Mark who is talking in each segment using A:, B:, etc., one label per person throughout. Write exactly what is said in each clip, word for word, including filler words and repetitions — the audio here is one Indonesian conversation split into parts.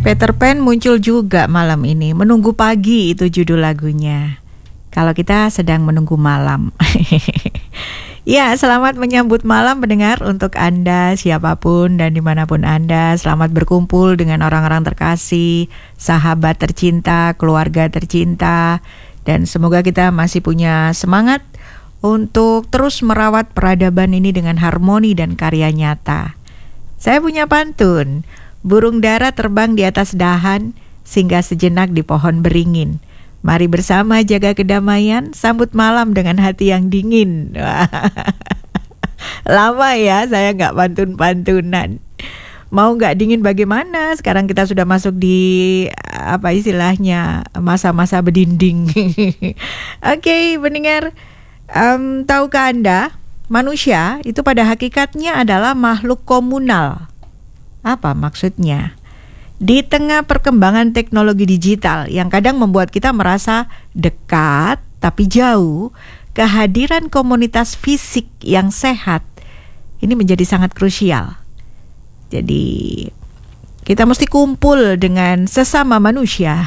A: Peter Pan muncul juga malam ini. Menunggu pagi itu judul lagunya. Kalau kita sedang menunggu malam. Ya, selamat menyambut malam pendengar untuk Anda siapapun dan dimanapun Anda. Selamat berkumpul dengan orang-orang terkasih, sahabat tercinta, keluarga tercinta. Dan semoga kita masih punya semangat untuk terus merawat peradaban ini dengan harmoni dan karya nyata. Saya punya pantun. Burung dara terbang di atas dahan, singgah sejenak di pohon beringin. Mari bersama jaga kedamaian, sambut malam dengan hati yang dingin. Lama ya saya nggak pantun-pantunan. Mau nggak dingin bagaimana? Sekarang kita sudah masuk di apa istilahnya masa-masa berdinding. Oke, okay, pendengar, um, tahukah Anda manusia itu pada hakikatnya adalah makhluk komunal? Apa maksudnya? Di tengah perkembangan teknologi digital yang kadang membuat kita merasa dekat tapi jauh, kehadiran komunitas fisik yang sehat ini menjadi sangat krusial. Jadi kita mesti kumpul dengan sesama manusia.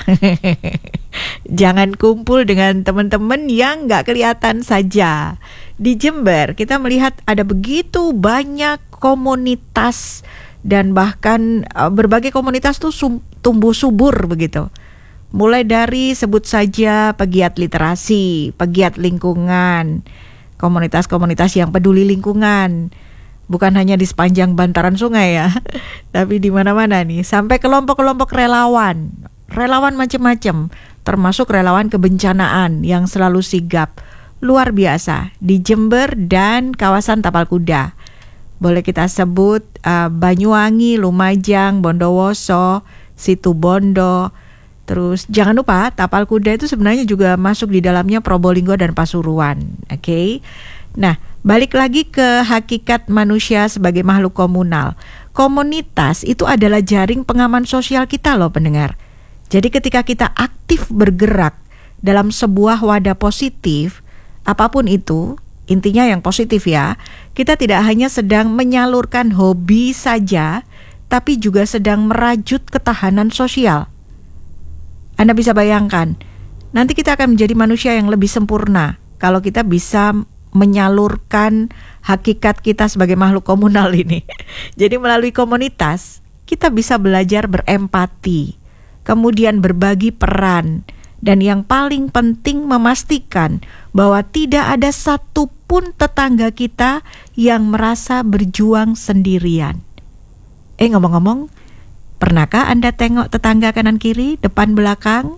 A: Jangan kumpul dengan teman-teman yang gak kelihatan saja. Di Jember kita melihat ada begitu banyak komunitas dan bahkan uh, berbagai komunitas tuh sum, tumbuh subur begitu. Mulai dari sebut saja pegiat literasi, pegiat lingkungan, komunitas-komunitas yang peduli lingkungan. Bukan hanya di sepanjang bantaran sungai ya, tapi di mana-mana nih, sampai kelompok-kelompok relawan. Relawan macam-macam, termasuk relawan kebencanaan yang selalu sigap. Luar biasa di Jember dan kawasan Tapal Kuda. Boleh kita sebut uh, Banyuwangi, Lumajang, Bondowoso, Situbondo. Terus jangan lupa Tapal Kuda itu sebenarnya juga masuk di dalamnya Probolinggo dan Pasuruan. Oke. Okay? Nah, balik lagi ke hakikat manusia sebagai makhluk komunal. Komunitas itu adalah jaring pengaman sosial kita loh pendengar. Jadi ketika kita aktif bergerak dalam sebuah wadah positif, apapun itu, intinya yang positif ya, kita tidak hanya sedang menyalurkan hobi saja, tapi juga sedang merajut ketahanan sosial. Anda bisa bayangkan, nanti kita akan menjadi manusia yang lebih sempurna kalau kita bisa menyalurkan hakikat kita sebagai makhluk komunal ini. Jadi melalui komunitas, kita bisa belajar berempati, kemudian berbagi peran, dan yang paling penting memastikan bahwa tidak ada satupun tetangga kita yang merasa berjuang sendirian. Eh ngomong-ngomong, pernahkah Anda tengok tetangga kanan kiri, depan belakang?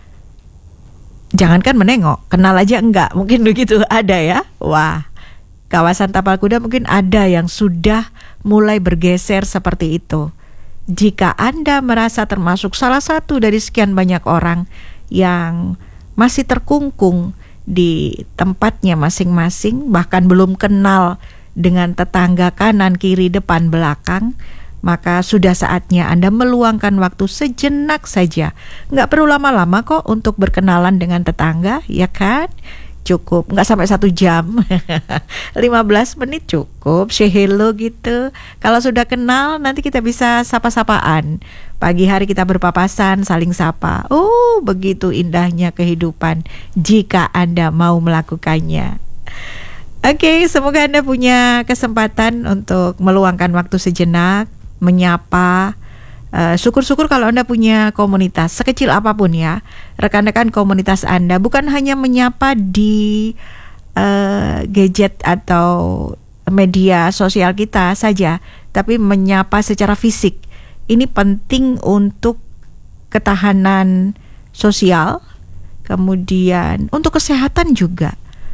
A: Jangankan menengok, kenal aja enggak, mungkin begitu ada ya. Wah, kawasan Tapal Kuda mungkin ada yang sudah mulai bergeser seperti itu. Jika Anda merasa termasuk salah satu dari sekian banyak orang yang masih terkungkung di tempatnya masing-masing, bahkan belum kenal dengan tetangga kanan, kiri, depan, belakang, maka sudah saatnya Anda meluangkan waktu sejenak saja. Nggak perlu lama-lama kok untuk berkenalan dengan tetangga, ya kan? Cukup, nggak sampai satu jam, lima belas menit cukup, say hello gitu. Kalau sudah kenal, nanti kita bisa sapa-sapaan. Pagi hari kita berpapasan, saling sapa. Oh, begitu indahnya kehidupan jika Anda mau melakukannya. Oke, semoga Anda punya kesempatan untuk meluangkan waktu sejenak, menyapa. Uh, syukur-syukur kalau Anda punya komunitas, sekecil apapun ya, rekan-rekan komunitas Anda, bukan hanya menyapa di uh, gadget atau media sosial kita saja, tapi menyapa secara fisik. Ini penting untuk ketahanan sosial, kemudian untuk kesehatan juga.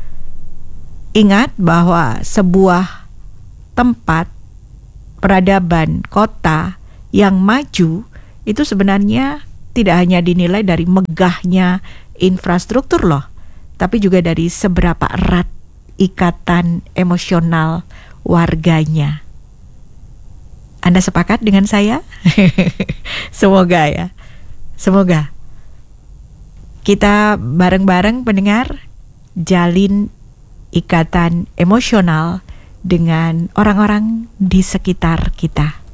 A: Ingat bahwa sebuah tempat, peradaban, kota yang maju itu sebenarnya tidak hanya dinilai dari megahnya infrastruktur loh, tapi juga dari seberapa erat ikatan emosional warganya. Anda sepakat dengan saya? Semoga ya. Semoga kita bareng-bareng pendengar jalin ikatan emosional dengan orang-orang di sekitar kita.